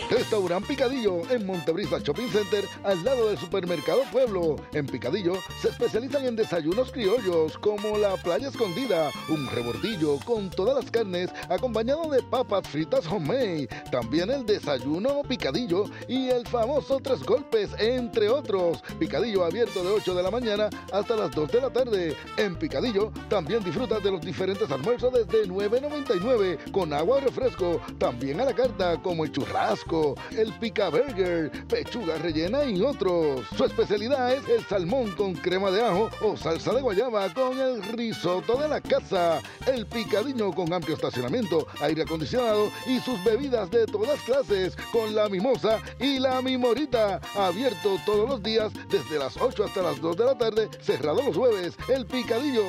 Restaurant Picadillo en Montebrisa Shopping Center, al lado del Supermercado Pueblo. En Picadillo se especializan en desayunos criollos como la playa escondida, un rebordillo con todas las carnes acompañado de papas fritas homemade. También el desayuno picadillo y el famoso tres golpes, entre otros. Picadillo abierto de 8 de la mañana hasta las 2 de la tarde. En Picadillo también disfrutas de los diferentes almuerzos desde $9.99 con agua o refresco. También a la carta como el churrasco, el pica burger, pechuga rellena y otros. Su especialidad es el salmón con crema de ajo o salsa de guayaba con el risotto de la casa. El Picadillo con amplio estacionamiento, aire acondicionado y sus bebidas de todas clases con la mimosa y la mimorita. Abierto todos los días desde las 8 hasta las 2 de la tarde, cerrado los jueves. El Picadillo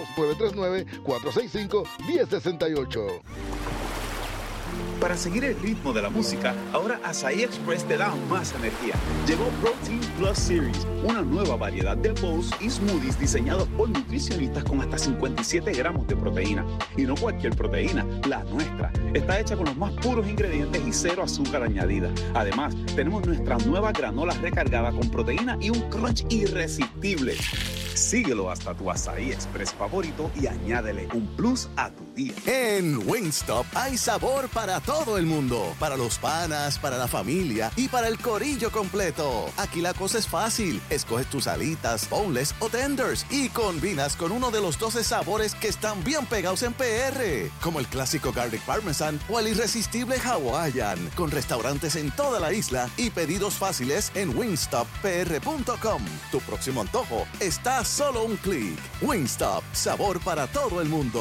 939-465-1068. Para seguir el ritmo de la música, ahora Asahi Express te da más energía. Llegó Protein Plus Series, una nueva variedad de bowls y smoothies diseñados por nutricionistas con hasta 57 gramos de proteína. Y no cualquier proteína, la nuestra. Está hecha con los más puros ingredientes y cero azúcar añadida. Además, tenemos nuestra nueva granola recargada con proteína y un crunch irresistible. Síguelo hasta tu Asahi Express favorito y añádele un plus a tu día. En Wingstop hay sabor para todo el mundo. Para los panas, para la familia y para el corillo completo. Aquí la cosa es fácil. Escoges tus alitas, boneless o tenders y combinas con uno de los 12 sabores que están bien pegados en PR. Como el clásico Garlic Parmesan o el irresistible Hawaiian. Con restaurantes en toda la isla y pedidos fáciles en wingstoppr.com. Tu próximo antojo está solo un clic. Wingstop, sabor para todo el mundo.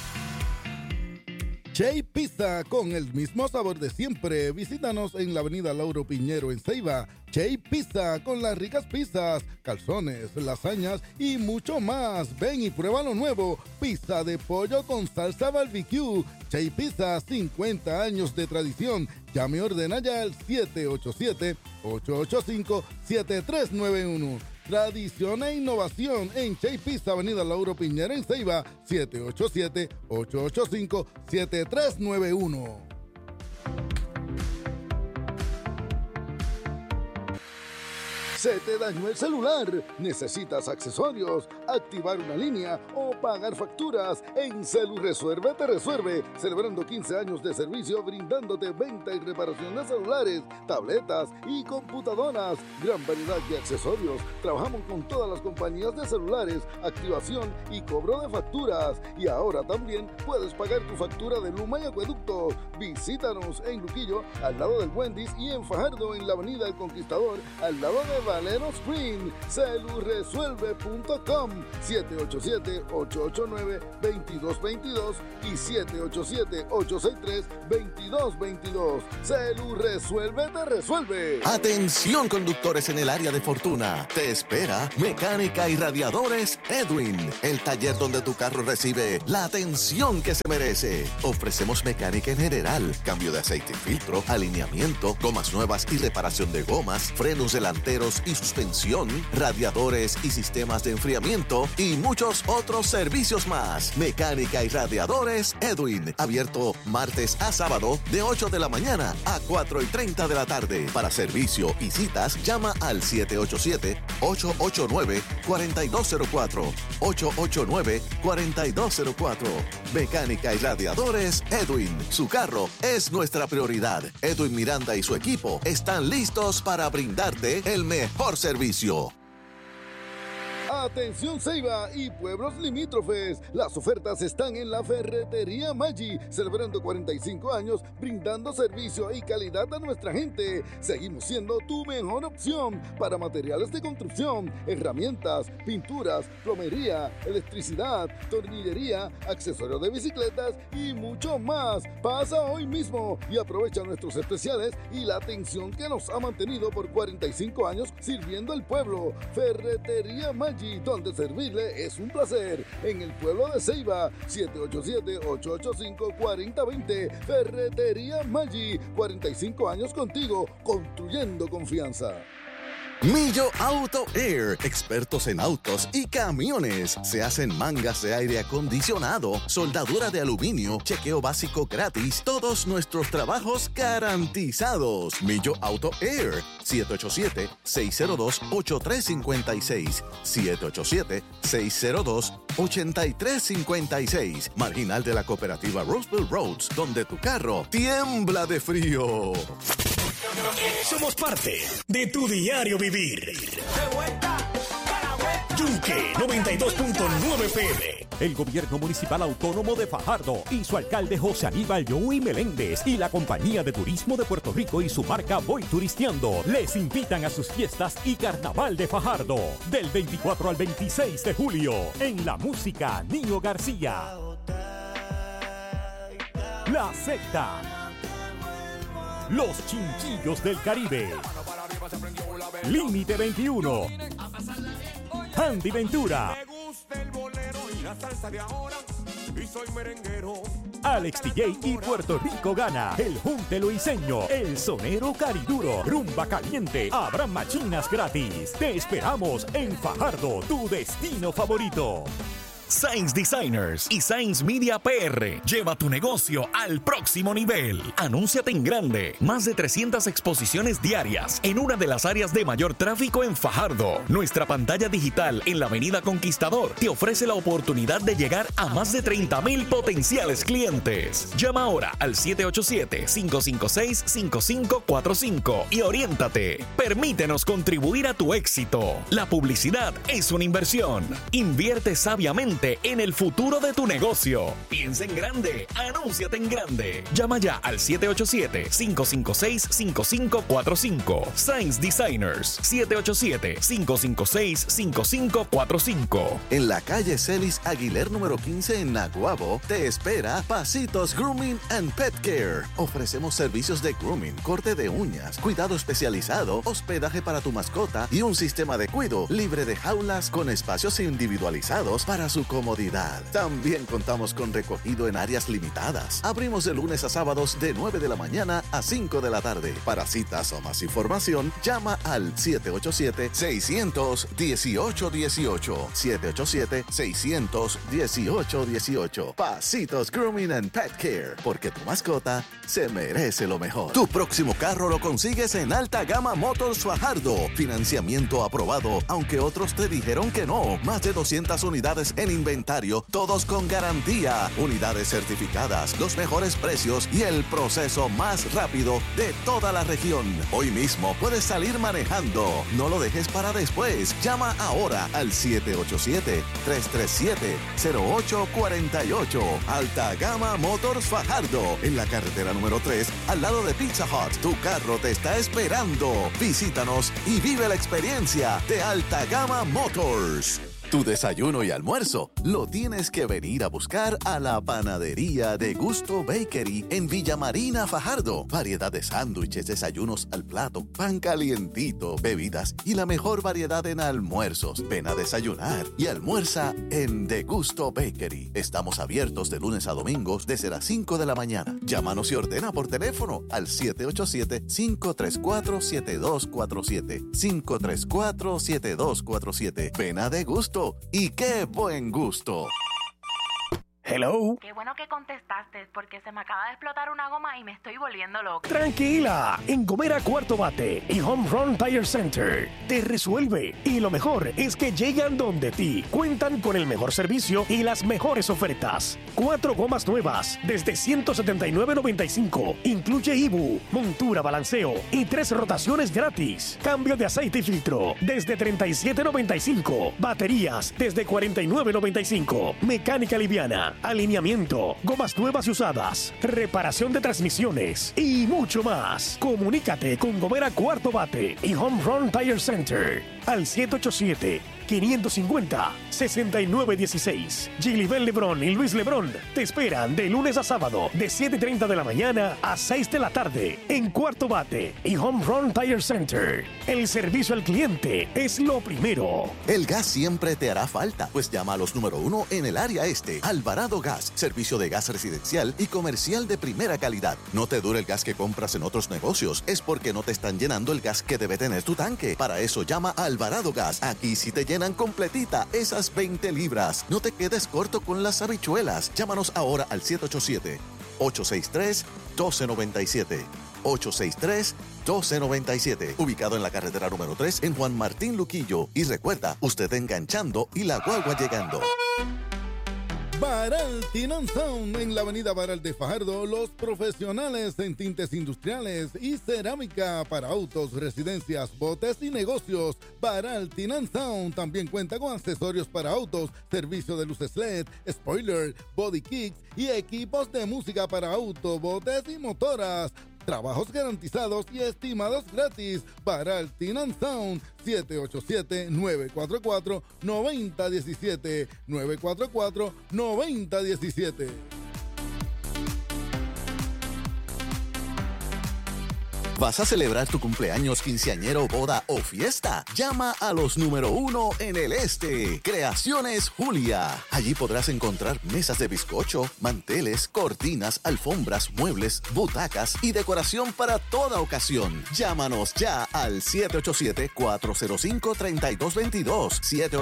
Che Pizza, con el mismo sabor de siempre. Visítanos en la avenida Lauro Piñero en Ceiba. Che Pizza, con las ricas pizzas, calzones, lasañas y mucho más. Ven y prueba lo nuevo. Pizza de pollo con salsa barbecue. Che Pizza, 50 años de tradición. Llame y ordena ya al 787-885-7391. Tradición e innovación en Che Pizza, avenida Lauro Piñero en Ceiba, 787-885-7391. ¿Se te dañó el celular? ¿Necesitas accesorios, activar una línea o pagar facturas? En CeluResuelve te resuelve, celebrando 15 años de servicio brindándote venta y reparación de celulares, tabletas y computadoras. Gran variedad de accesorios. Trabajamos con todas las compañías de celulares, activación y cobro de facturas. Y ahora también puedes pagar tu factura de Luma y Acueducto. Visítanos en Luquillo, al lado del Wendy's, y en Fajardo, en la avenida El Conquistador, al lado de Valero Spring. CeluResuelve.com 787-889-2222 y 787-863-2222. CeluResuelve te resuelve. Atención, conductores en el área de Fortuna. Te espera Mecánica y Radiadores Edwin, el taller donde tu carro recibe la atención que se merece. Ofrecemos mecánica en general, cambio de aceite y filtro, alineamiento, gomas nuevas y reparación de gomas, frenos delanteros y suspensión, radiadores y sistemas de enfriamiento y muchos otros servicios más. Mecánica y Radiadores Edwin, abierto martes a sábado de 8 de la mañana a 4:30 de la tarde. Para servicio y citas, llama al 787-889-4204. 889-4204. Mecánica y Radiadores Edwin. Su carro es nuestra prioridad. Edwin Miranda y su equipo están listos para brindarte el mejor servicio. Atención Ceiba y pueblos limítrofes, las ofertas están en la Ferretería Maggi, celebrando 45 años, brindando servicio y calidad a nuestra gente. Seguimos siendo tu mejor opción para materiales de construcción, herramientas, pinturas, plomería, electricidad, tornillería, accesorios de bicicletas y mucho más. Pasa hoy mismo y aprovecha nuestros especiales y la atención que nos ha mantenido por 45 años sirviendo al pueblo. Ferretería Maggi, donde servirle es un placer. En el pueblo de Ceiba, 787-885-4020. Ferretería Maggi, 45 años contigo, construyendo confianza. Millo Auto Air, expertos en autos y camiones. Se hacen mangas de aire acondicionado, soldadura de aluminio, chequeo básico gratis, todos nuestros trabajos garantizados. Millo Auto Air, 787-602-8356, 787-602-8356, marginal de la cooperativa Roseville Roads, donde tu carro tiembla de frío. Somos parte de tu diario vivir. Yunque 92.9 PM. El gobierno municipal autónomo de Fajardo y su alcalde José Aníbal Joey Meléndez y la compañía de turismo de Puerto Rico y su marca Voy Turisteando les invitan a sus fiestas y carnaval de Fajardo del 24 al 26 de julio en La Música Nino García, La Secta, Los Chinchillos del Caribe, Límite 21, Andy Ventura, Alex DJ y Puerto Rico Gana, El Junte Luiseño, El Sonero Cariduro, Rumba Caliente, habrá machinas gratis. Te esperamos en Fajardo, tu destino favorito. Sainz Designers y Sainz Media PR. Lleva tu negocio al próximo nivel. Anúnciate en grande. Más de 300 exposiciones diarias en una de las áreas de mayor tráfico en Fajardo. Nuestra pantalla digital en la Avenida Conquistador te ofrece la oportunidad de llegar a más de 30,000 potenciales clientes. Llama ahora al 787-556-5545 y oriéntate. Permítenos contribuir a tu éxito. La publicidad es una inversión. Invierte sabiamente en el futuro de tu negocio. Piensa en grande, anúnciate en grande. Llama ya al 787-556-5545. Sainz Designers, 787-556-5545. En la calle Celis Aguiler número 15 en Naguabo, te espera Pasitos Grooming and Pet Care. Ofrecemos servicios de grooming, corte de uñas, cuidado especializado, hospedaje para tu mascota y un sistema de cuido libre de jaulas con espacios individualizados para su comodidad. También contamos con recogido en áreas limitadas. Abrimos de lunes a sábados de 9 de la mañana a 5 de la tarde. Para citas o más información, llama al 787-600-1818. 787-600-1818. Pasitos Grooming and Pet Care, porque tu mascota se merece lo mejor. Tu próximo carro lo consigues en Alta Gama Motors Fajardo. Financiamiento aprobado, aunque otros te dijeron que no. Más de 200 unidades en inventario, todos con garantía, unidades certificadas, los mejores precios y el proceso más rápido de toda la región. Hoy mismo puedes salir manejando. No lo dejes para después. Llama ahora al 787-337-0848. Alta Gama Motors Fajardo, en la carretera número 3, al lado de Pizza Hut. Tu carro te está esperando. Visítanos y vive la experiencia de Alta Gama Motors. Tu desayuno y almuerzo lo tienes que venir a buscar a la panadería de Gusto Bakery en Villa Marina, Fajardo. Variedad de sándwiches, desayunos al plato, pan calientito, bebidas y la mejor variedad en almuerzos. Ven a desayunar y almuerza en De Gusto Bakery. Estamos abiertos de lunes a domingos desde las 5 de la mañana. Llámanos y ordena por teléfono al 787-534-7247. 534-7247. Ven a De Gusto. ¡Y qué buen gusto! Hello. Qué bueno que contestaste, porque se me acaba de explotar una goma y me estoy volviendo loca. Tranquila, en Gomera Cuarto Bate y Home Run Tire Center te resuelve. Y lo mejor es que llegan donde ti. Cuentan con el mejor servicio y las mejores ofertas. 4 gomas nuevas desde $179.95. Incluye IBU, montura, balanceo y 3 rotaciones gratis. Cambio de aceite y filtro desde $37.95. Baterías desde $49.95. Mecánica liviana, alineamiento, gomas nuevas y usadas, reparación de transmisiones y mucho más. Comunícate con Gomera Cuarto Bate y Home Run Tire Center al 787 550-6916. Gilibel Lebrón y Luis Lebrón te esperan de lunes a sábado de 7:30 de la mañana a 6 de la tarde en Cuarto Bate y Home Run Tire Center. El servicio al cliente es lo primero. El gas siempre te hará falta, pues llama a los número 1 en el área este. Alvarado Gas, servicio de gas residencial y comercial de primera calidad. No te dure el gas que compras en otros negocios, es porque no te están llenando el gas que debe tener tu tanque. Para eso llama a Alvarado Gas. Aquí sí te llenan completita esas 20 libras. No te quedes corto con las habichuelas. Llámanos ahora al 787-863-1297. 863-1297. Ubicado en la carretera número 3 en Juan Martín Luquillo. Y recuerda, usted enganchando y la guagua llegando. Baral Tin & Sound en la avenida Baral de Fajardo, los profesionales en tintes industriales y cerámica para autos, residencias, botes y negocios. Baral Tin & Sound también cuenta con accesorios para autos, servicio de luces LED, spoiler, body kits y equipos de música para autos, botes y motoras. Trabajos garantizados y estimados gratis. Baral Tin & Sound, 787-944-9017. 944-9017. ¿Vas a celebrar tu cumpleaños, quinceañero, boda o fiesta? Llama a los número 1 en el este. Creaciones Julia. Allí podrás encontrar mesas de bizcocho, manteles, cortinas, alfombras, muebles, butacas y decoración para toda ocasión. Llámanos ya al 787-405-3222.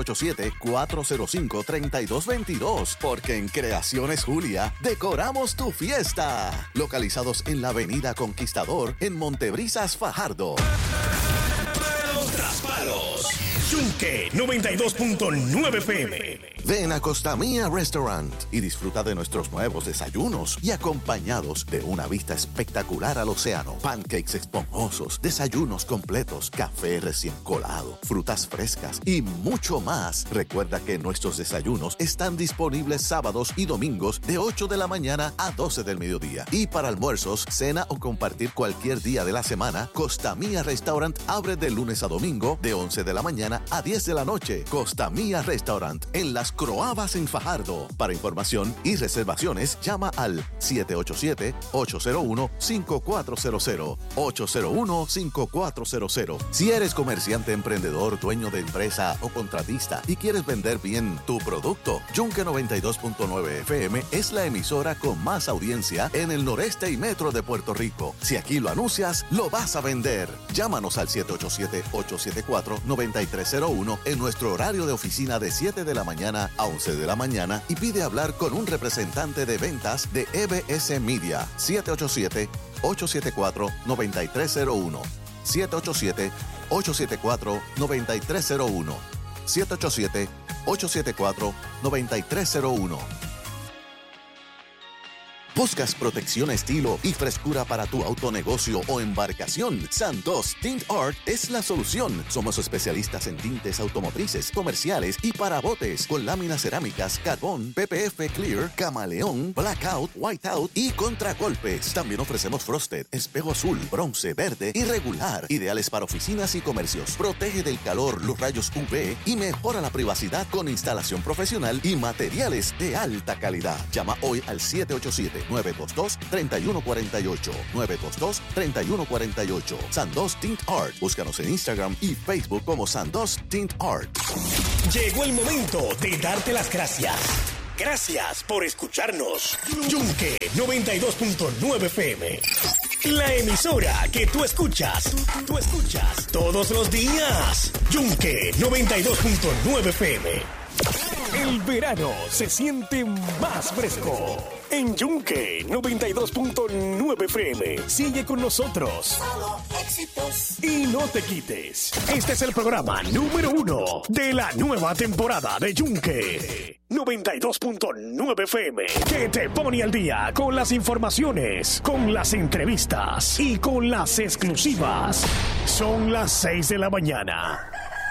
787-405-3222. Porque en Creaciones Julia decoramos tu fiesta. Localizados en la avenida Conquistador en Montebrisas, Fajardo. Los Traspalos. Yunque 92.9 FM. Ven a Costa Mía Restaurant y disfruta de nuestros nuevos desayunos y acompañados de una vista espectacular al océano, pancakes esponjosos, desayunos completos, café recién colado, frutas frescas y mucho más. Recuerda que nuestros desayunos están disponibles sábados y domingos de 8 de la mañana a 12 del mediodía. Y para almuerzos, cena o compartir cualquier día de la semana, Costa Mía Restaurant abre de lunes a domingo de 11 de la mañana a 10 de la noche. Costa Mía Restaurant en Las Croabas en Fajardo. Para información y reservaciones, llama al 787-801-5400. 801-5400. Si eres comerciante, emprendedor, dueño de empresa o contratista y quieres vender bien tu producto, Yunque 92.9 FM es la emisora con más audiencia en el noreste y metro de Puerto Rico. Si aquí lo anuncias, lo vas a vender. Llámanos al 787-874-9301 en nuestro horario de oficina de 7 de la mañana a 11 de la mañana y pide hablar con un representante de ventas de EBS Media. 787-874-9301. 787-874-9301. 787-874-9301. ¿Buscas protección, estilo y frescura para tu autonegocio o embarcación? Sandos Tint Art es la solución. Somos especialistas en tintes automotrices, comerciales y para botes, con láminas cerámicas, carbón, PPF Clear, camaleón, blackout, whiteout y contragolpes. También ofrecemos frosted, espejo azul, bronce, verde y regular, ideales para oficinas y comercios. Protege del calor, los rayos UV y mejora la privacidad con instalación profesional y materiales de alta calidad. Llama hoy al 787-922-3148. 922-3148. Sandos Tint Art. Búscanos en Instagram y Facebook como Sandos Tint Art. Llegó el momento de darte las gracias. Gracias por escucharnos. Yunque 92.9 FM. La emisora que tú escuchas. Tú escuchas todos los días. Yunque 92.9 FM. El verano se siente más fresco. En Yunque 92.9 FM. Sigue con nosotros. Solo éxitos. Y no te quites. Este es el programa número 1 de la nueva temporada de Yunque 92.9 FM, que te pone al día con las informaciones, con las entrevistas y con las exclusivas. Son las 6 de la mañana.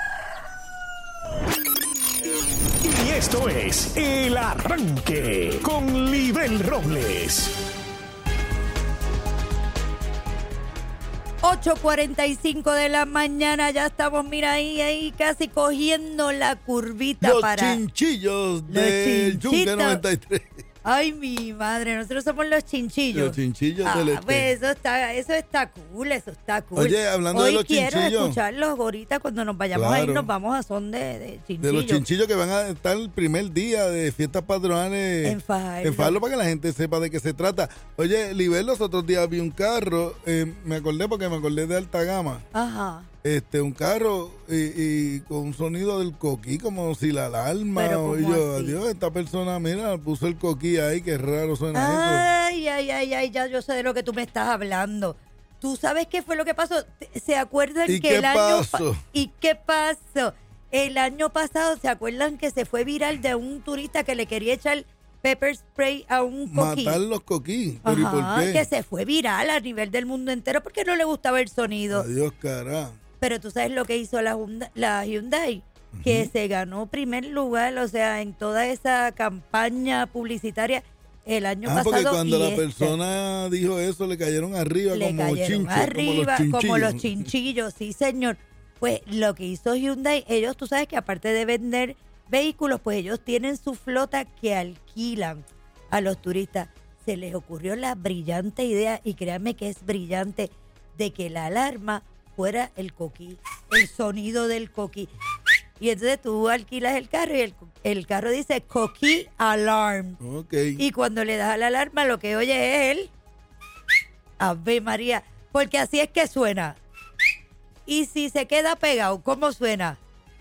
Y esto es El Arranque con Libel Robles. 8:45 de la mañana, ya estamos, mira, ahí casi cogiendo la curvita los para... Chinchillos del Yunque 93. Ay, mi madre, nosotros somos los chinchillos. Los chinchillos del este. Pues eso está cool. Oye, hablando de los chinchillos. Hoy quiero escucharlos ahorita cuando nos vayamos a ir, nos vamos a son de chinchillos. De los chinchillos que van a estar el primer día de fiestas patronales en Fajardo, para que la gente sepa de qué se trata. Oye, Libel, los otros días vi un carro, me acordé de alta gama. Ajá. Un carro y con un sonido del coquí, como si la alarma. Pero Y yo, así. adiós, esta persona, mira, puso el coquí ahí, qué raro suena Ay, ya yo sé de lo que tú me estás hablando. ¿Tú sabes qué fue lo que pasó? ¿Se acuerdan ¿Y que qué el año pasó? ¿Y qué pasó? El año pasado, ¿se acuerdan que se fue viral de un turista que le quería echar pepper spray a un eso. coquí? Matar los coquí. ¿Pero y por qué? Que se fue viral a nivel del mundo entero porque no le gustaba el sonido. Adiós, carajo. Pero tú sabes lo que hizo la Hyundai, que se ganó primer lugar, o sea, en toda esa campaña publicitaria el año pasado. Porque cuando la y persona dijo eso, le cayeron arriba le como cayeron chinches, arriba, como los chinchillos, sí señor. Pues lo que hizo Hyundai, ellos, tú sabes que aparte de vender vehículos, pues ellos tienen su flota que alquilan a los turistas. Se les ocurrió la brillante idea, y créanme que es brillante, de que la alarma fuera el coquí, el sonido del coquí. Y entonces tú alquilas el carro y el carro dice coquí alarm. Okay. Y cuando le das a la alarma, lo que oye es el Ave María, porque así es que suena. Y si se queda pegado, ¿cómo suena?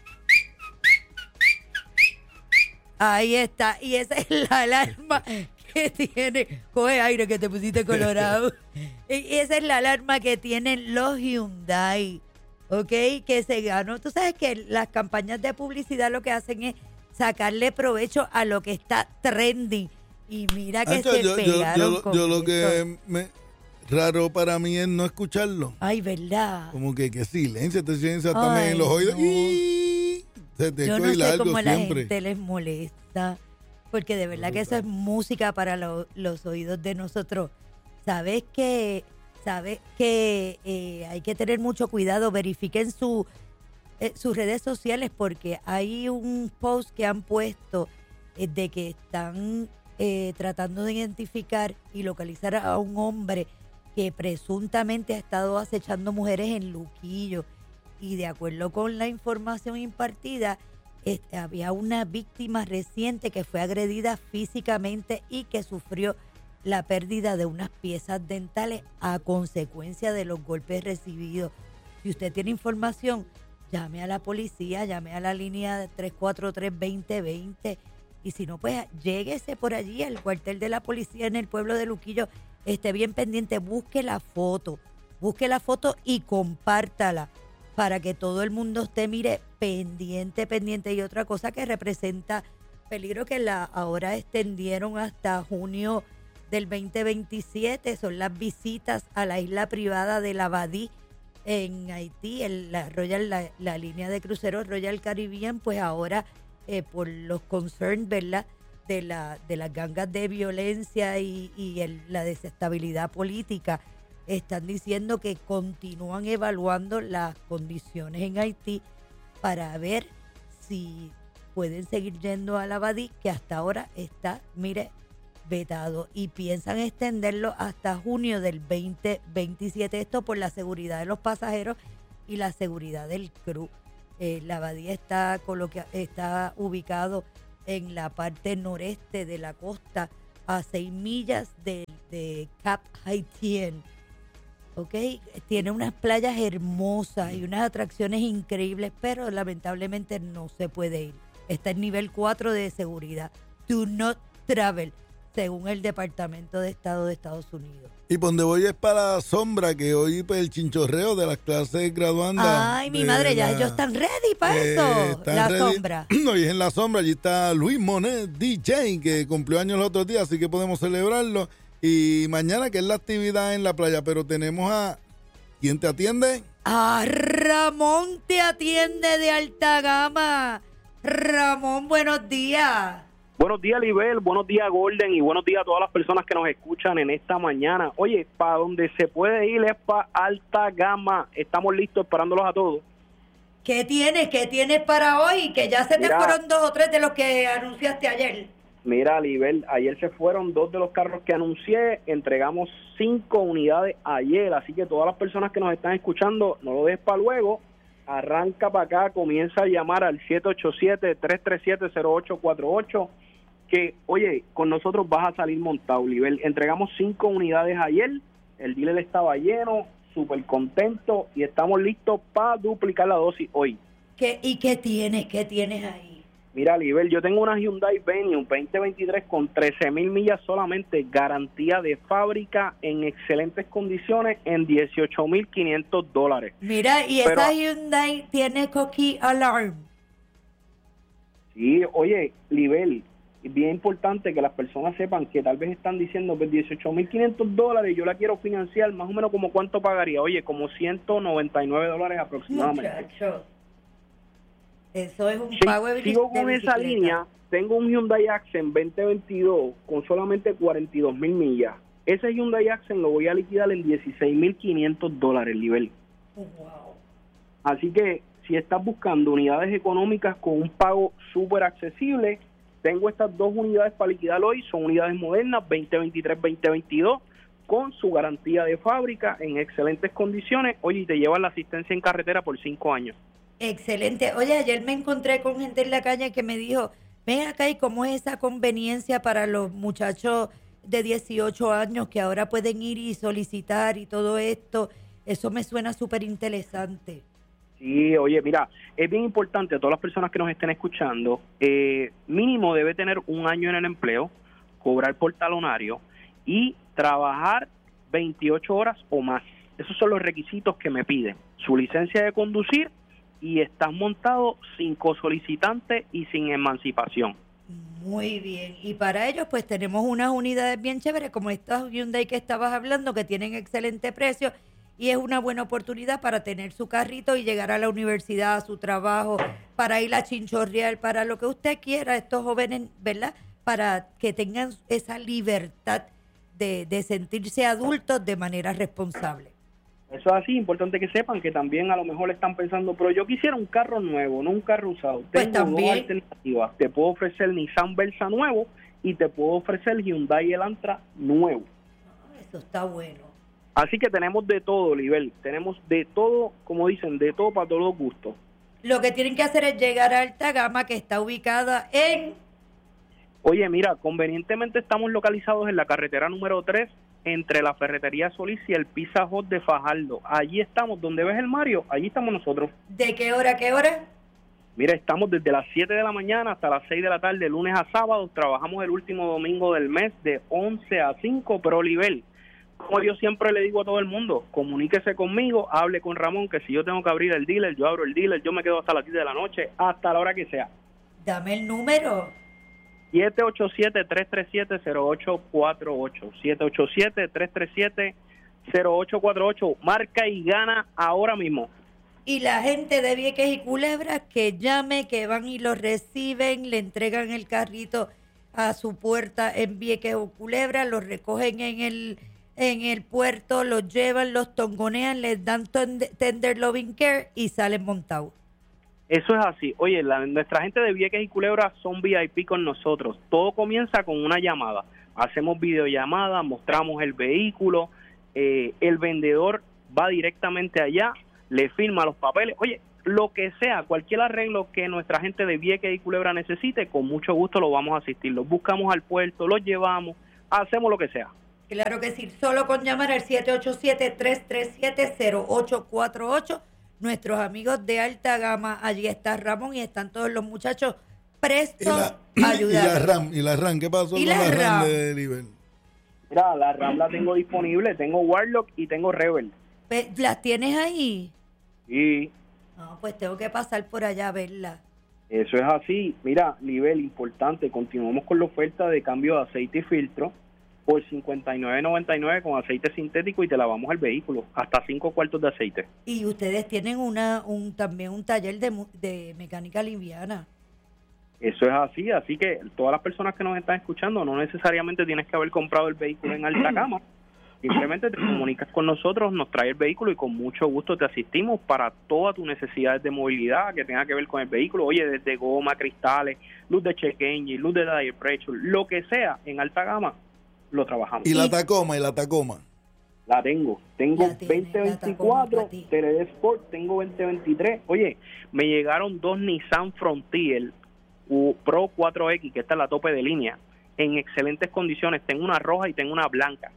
Ahí está. Y esa es la alarma que tiene. Coge aire que te pusiste colorado. Y esa es la alarma que tienen los Hyundai. ¿Ok? Que se ganó. Tú sabes que las campañas de publicidad lo que hacen es sacarle provecho a lo que está trending. Y mira que pegaron con yo lo eso. que raro para mí es no escucharlo. Ay, ¿verdad? Como que silencio, te silencio también en los oídos. No. Y se te Yo no coge sé largo cómo a la siempre. gente les molesta, porque de verdad que eso es música para los oídos de nosotros. Sabes que hay que tener mucho cuidado, verifiquen sus redes sociales, porque hay un post que han puesto de que están tratando de identificar y localizar a un hombre que presuntamente ha estado acechando mujeres en Luquillo. Y de acuerdo con la información impartida, había una víctima reciente que fue agredida físicamente y que sufrió la pérdida de unas piezas dentales a consecuencia de los golpes recibidos. Si usted tiene información, llame a la policía, llame a la línea 343-2020, y si no, pues lléguese por allí al cuartel de la policía en el pueblo de Luquillo. Esté bien pendiente, busque la foto y compártala para que todo el mundo esté, mire, pendiente. Y otra cosa que representa peligro, que ahora extendieron hasta junio del 2027, son las visitas a la isla privada de la Badí en Haití, la línea de cruceros Royal Caribbean. Pues ahora por los concerns, ¿verdad?, de las gangas de violencia y la desestabilidad política, están diciendo que continúan evaluando las condiciones en Haití para ver si pueden seguir yendo a la Badí, que hasta ahora está, mire, vetado, y piensan extenderlo hasta junio del 2027, esto por la seguridad de los pasajeros y la seguridad del crew. La Badía está ubicado en la parte noreste de la costa, a 6 millas de Cap Haitien. ¿Ok? Tiene unas playas hermosas y unas atracciones increíbles, pero lamentablemente no se puede ir. Está en nivel 4 de seguridad. Do not travel, según el Departamento de Estado de Estados Unidos. Y por donde voy es para la sombra, que hoy pues, el chinchorreo de las clases graduandas. Ay, mi madre, ya ellos están ready para eso. La sombra. Hoy es en la sombra, allí está Luis Monet, DJ, que cumplió años el otro día, así que podemos celebrarlo. Y mañana, que es la actividad en la playa, pero tenemos a... ¿Quién te atiende? A Ramón te atiende de alta gama. Ramón, buenos días. Buenos días, Libel, buenos días, Golden, y buenos días a todas las personas que nos escuchan en esta mañana. Oye, para donde se puede ir es para alta gama. Estamos listos esperándolos a todos. ¿Qué tienes? ¿Qué tienes para hoy? Que ya se te fueron 2 o 3 de los que anunciaste ayer. Mira, Libel, ayer se fueron 2 de los carros que anuncié. Entregamos 5 unidades ayer. Así que todas las personas que nos están escuchando, no lo dejes para luego. Arranca para acá, comienza a llamar al 787-337-0848. Que, oye, con nosotros vas a salir montado, Libel. Entregamos 5 unidades ayer, el dealer estaba lleno, súper contento y estamos listos para duplicar la dosis hoy. ¿Y qué tienes? ¿Qué tienes ahí? Mira, Libel, yo tengo una Hyundai Venue 2023 con 13,000 millas solamente, garantía de fábrica en excelentes condiciones en $18,500. Mira, y esa Hyundai tiene Coquí Alarm. Sí, oye, Libel, es bien importante que las personas sepan que tal vez están diciendo que $18,500 yo la quiero financiar, más o menos como cuánto pagaría. Oye, como $199 aproximadamente. Muchacho, eso es un pago de sigo con esa línea. Tengo un Hyundai Accent 2022 con solamente 42,000 millas. Ese Hyundai Accent lo voy a liquidar en $16,500, Libel. Wow. Así que si estás buscando unidades económicas con un pago súper accesible, tengo estas 2 unidades para liquidar hoy. Son unidades modernas 2023-2022 con su garantía de fábrica en excelentes condiciones. Oye, y te llevan la asistencia en carretera por 5 años. Excelente. Oye, ayer me encontré con gente en la calle que me dijo, ven acá, ¿y cómo es esa conveniencia para los muchachos de 18 años que ahora pueden ir y solicitar y todo esto? Eso me suena súper interesante. Sí, oye, mira, es bien importante a todas las personas que nos estén escuchando, mínimo debe tener 1 año en el empleo, cobrar por talonario y trabajar 28 horas o más. Esos son los requisitos que me piden. Su licencia de conducir y estás montado sin cosolicitante y sin emancipación. Muy bien. Y para ellos pues tenemos unas unidades bien chéveres como estas Hyundai que estabas hablando, que tienen excelente precio. Y es una buena oportunidad para tener su carrito y llegar a la universidad, a su trabajo, para ir a chinchorrear, para lo que usted quiera, estos jóvenes, ¿verdad? Para que tengan esa libertad de sentirse adultos de manera responsable. Eso es así, importante que sepan que también a lo mejor están pensando, pero yo quisiera un carro nuevo, no un carro usado. Pues Tengo también 2 alternativas. Te puedo ofrecer el Nissan Versa nuevo y te puedo ofrecer el Hyundai Elantra nuevo. Eso está bueno. Así que tenemos de todo, Libel. Tenemos de todo, como dicen, de todo para todos los gustos. Lo que tienen que hacer es llegar a Alta Gama, que está ubicada en... Oye, mira, convenientemente estamos localizados en la carretera número 3, entre la Ferretería Solís y el Pizza Hut de Fajardo. Allí estamos, donde ves el Mario, allí estamos nosotros. ¿De qué hora a qué hora? Mira, estamos desde las 7 de la mañana hasta las 6 de la tarde, lunes a sábado. Trabajamos el último domingo del mes de 11 a 5, pero Libel, como yo siempre le digo a todo el mundo, comuníquese conmigo, hable con Ramón, que si yo tengo que abrir el dealer, yo abro el dealer, yo me quedo hasta las 10 de la noche, hasta la hora que sea. Dame el número. 787-337-0848. 787-337-0848. Marca y gana ahora mismo. Y la gente de Vieques y Culebra que llame, que van y lo reciben, le entregan el carrito a su puerta en Vieques o Culebra, lo recogen en el puerto, los llevan, los tongonean, les dan tender loving care y salen montados. Eso es así. Oye, nuestra gente de Vieques y Culebra son VIP con nosotros. Todo comienza con una llamada. Hacemos videollamada, mostramos el vehículo, el vendedor va directamente allá, le firma los papeles. Oye, lo que sea, cualquier arreglo que nuestra gente de Vieques y Culebra necesite, con mucho gusto lo vamos a asistir. Los buscamos al puerto, los llevamos, hacemos lo que sea. Claro que sí, solo con llamar al 787-337-0848. Nuestros amigos de Alta Gama, allí está Ramón y están todos los muchachos prestos a ayudar. ¿Y la RAM? ¿Qué pasó con la la RAM RAM? de Libel? Mira, la RAM la tengo disponible, tengo Warlock y tengo Rebel. ¿Las tienes ahí? Sí. No, pues tengo que pasar por allá a verlas. Eso es así. Mira, Libel, importante, continuamos con la oferta de cambio de aceite y filtro por $59.99 con aceite sintético y te lavamos el vehículo, hasta 5 cuartos de aceite. Y ustedes tienen también un taller de mecánica liviana. Eso es así que todas las personas que nos están escuchando, no necesariamente tienes que haber comprado el vehículo en alta gama, simplemente te comunicas con nosotros, nos trae el vehículo y con mucho gusto te asistimos para todas tus necesidades de movilidad que tenga que ver con el vehículo, oye, desde goma, cristales, luz de check engine, luz de tire pressure, lo que sea en alta gama, lo trabajamos. ¿Y la Tacoma? La tengo 2024 TLD Sport, tengo 2023, oye, me llegaron 2 Nissan Frontier Pro 4X, que esta es la tope de línea, en excelentes condiciones, tengo una roja y tengo una blanca.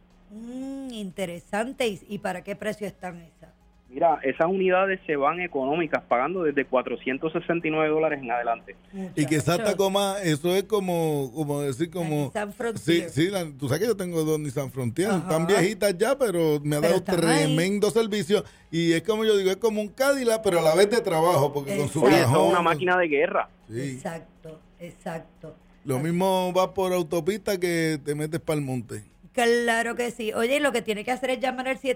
Interesante. ¿Y para qué precio están esas? Mira, esas unidades se van económicas, pagando desde $469 en adelante. Y que esa Tacoma, eso es como decir, como... Nissan Frontier. Sí, tú sabes que yo tengo 2 Nissan Frontier, están viejitas ya, pero me ha dado tremendo servicio. Y es como yo digo, es como un Cadillac, pero a la vez de trabajo, porque con su Oye, cajón... eso es una máquina de guerra. Sí. Exacto. Lo mismo va por autopista que te metes para el monte. Claro que sí. Oye, lo que tiene que hacer es llamar al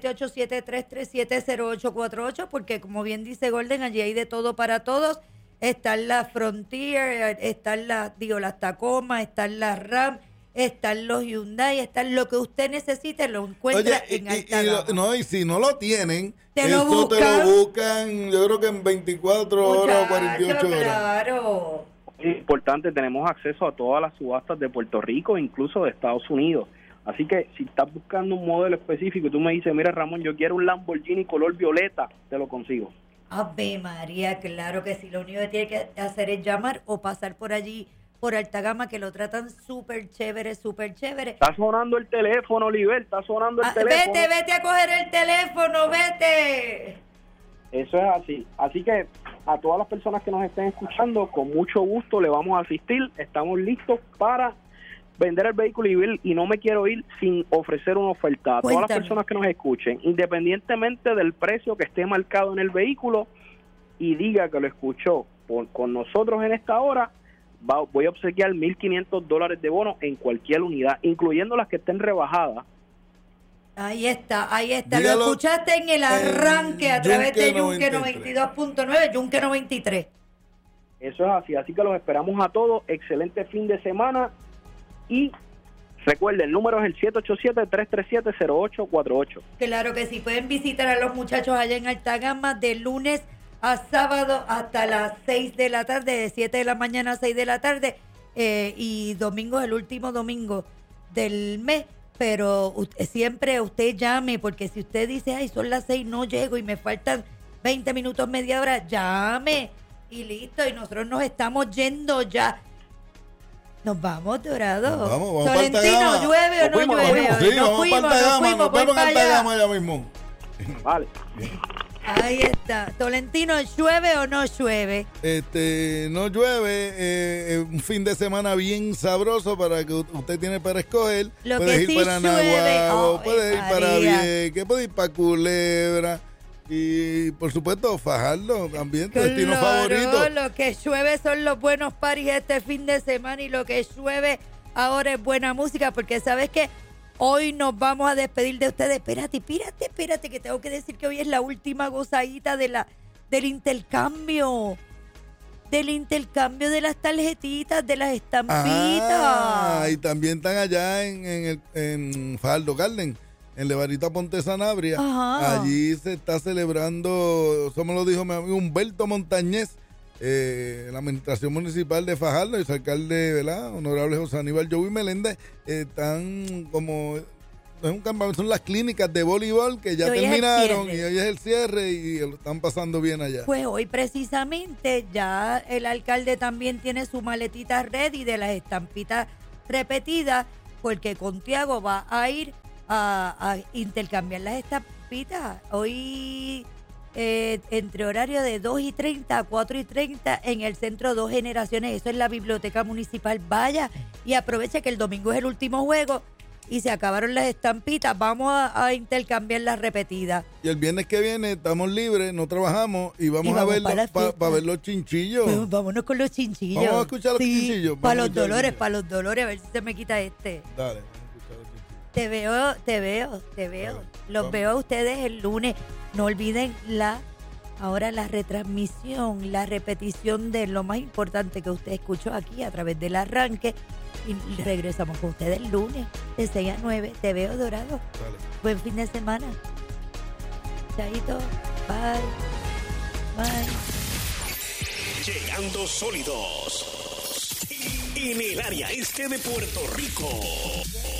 787-337-0848, porque como bien dice Golden, allí hay de todo para todos. Están las Frontier, están las Tacoma, están las Ram, están los Hyundai, están lo que usted necesite, lo encuentra en alta gama. Y si no lo tienen, te lo buscan, yo creo que en 24 horas o 48 horas. Claro. Es importante, tenemos acceso a todas las subastas de Puerto Rico, incluso de Estados Unidos. Así que si estás buscando un modelo específico y tú me dices, mira Ramón, yo quiero un Lamborghini color violeta, te lo consigo. Ave María, claro que sí. Lo único que tiene que hacer es llamar o pasar por allí, por alta gama, que lo tratan súper chévere, súper chévere. Está sonando el teléfono, Oliver, está sonando el teléfono. Vete a coger el teléfono, vete. Eso es así. Así que a todas las personas que nos estén escuchando, con mucho gusto le vamos a asistir. Estamos listos para vender el vehículo y no me quiero ir sin ofrecer una oferta a todas las personas que nos escuchen, independientemente del precio que esté marcado en el vehículo, y diga que lo escuchó con nosotros en esta hora, voy a obsequiar $1,500 de bono en cualquier unidad, incluyendo las que estén rebajadas. Ahí está. Dígalo, lo escuchaste en el arranque a través de Yunque 92.9, Yunque 93. Eso es así que los esperamos a todos. Excelente fin de semana. Y recuerden, el número es el 787-337-0848. Claro que sí, pueden visitar a los muchachos allá en alta gama de lunes a sábado hasta las 6 de la tarde, de 7 de la mañana a 6 de la tarde, y domingo es el último domingo del mes, pero siempre usted llame, porque si usted dice, ay, son las 6, no llego y me faltan 20 minutos, media hora, llame y listo, y nosotros nos estamos yendo ya. Nos vamos, Dorado. Vamos Tolentino, ¿llueve o no llueve? Sí, vamos para Altagama, nos vemos en Altagama ya mismo. Vale. Ahí está. Tolentino, ¿llueve o no llueve? No llueve, un fin de semana bien sabroso para que usted tiene para escoger. Puedes ir para Nahuatl, puedes ir para Vieques, puedes ir para Culebra. Y por supuesto, Fajardo también, tu destino favorito. Lo que llueve son los buenos paris este fin de semana, y lo que llueve ahora es buena música, porque sabes que hoy nos vamos a despedir de ustedes. Espérate, que tengo que decir que hoy es la última gozadita del intercambio. Del intercambio de las tarjetitas, de las estampitas. Y también están allá en Fajardo Garden, en Levarita Ponte Sanabria. Allí se está celebrando, eso me lo dijo mi amigo Humberto Montañez, la administración municipal de Fajardo, y su alcalde, ¿verdad?, honorable José Aníbal Joey Meléndez. Están como, es un campamento, son las clínicas de voleibol que ya terminaron, y hoy es el cierre, y lo están pasando bien allá. Pues hoy precisamente ya el alcalde también tiene su maletita ready de las estampitas repetidas, porque Contiago va a ir a intercambiar las estampitas hoy, entre horario de 2:30 a 4:30 en el centro 2 Generaciones. Eso es la biblioteca municipal. Vaya y aproveche que el domingo es el último juego y se acabaron las estampitas. Vamos a intercambiar las repetidas. Y el viernes que viene estamos libres, no trabajamos, y vamos a ver ver los chinchillos. Pues vámonos con los chinchillos. Vamos a escuchar los chinchillos. Para los dolores, a ver si se me quita este. Dale. Te veo. Los veo a ustedes el lunes. No olviden la ahora la retransmisión, la repetición de lo más importante que usted escuchó aquí a través del arranque. Y regresamos con ustedes el lunes de 6 a 9. Te veo dorado. Dale. Buen fin de semana. Chaito. Bye. Bye. Llegando sólidos en el área este de Puerto Rico.